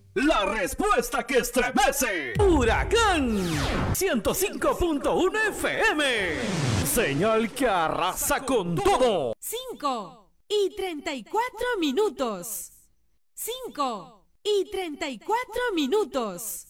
La respuesta que estremece. Huracán 105.1 FM. Señal que arrasa con todo. 5:34. 5:34.